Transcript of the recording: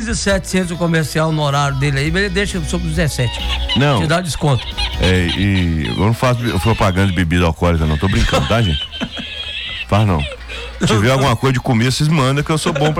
15.700 o comercial no horário dele aí, mas ele deixa sobre 17. Não. Te dá desconto. E eu não faço propaganda de bebida alcoólica, não. Tô brincando, tá, gente? Faz não. Se tiver alguma coisa de comer, vocês mandam que eu sou bom pra